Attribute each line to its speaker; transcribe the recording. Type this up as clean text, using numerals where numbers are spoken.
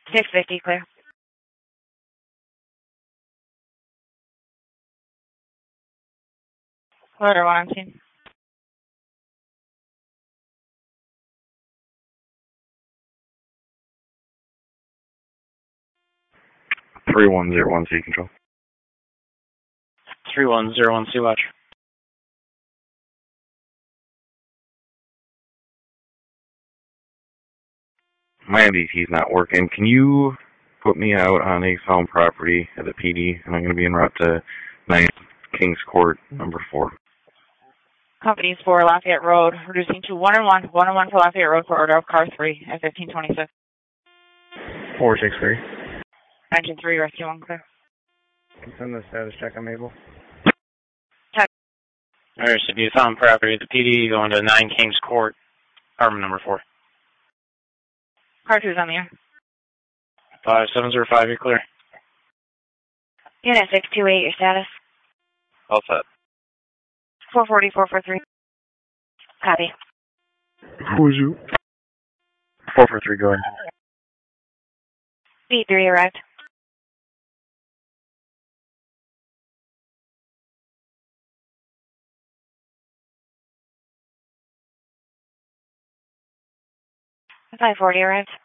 Speaker 1: 650 clear. Order 1 on scene.
Speaker 2: 3101 C control.
Speaker 3: 3101 C watch.
Speaker 2: My MDT's not working. Can you put me out on a found property at the PD, and I'm going to be en route to 9 Kings Court, number 4.
Speaker 1: Companies for Lafayette Road, reducing to 1 and 1, 1 and 1 for Lafayette Road for order of car 3 at 1526.
Speaker 4: 463.
Speaker 1: Engine 3, rescue 1 clear.
Speaker 4: Send the status check on Mabel.
Speaker 3: Alright, should be found property at the PD going to 9 Kings Court, apartment number 4.
Speaker 1: Car 2 is on the air.
Speaker 3: 5705, you're clear.
Speaker 1: Unit 628, your status.
Speaker 3: All set.
Speaker 1: 440, 443. Copy.
Speaker 4: Who is you? 443, go ahead.
Speaker 1: B3 arrived. $540 arrived.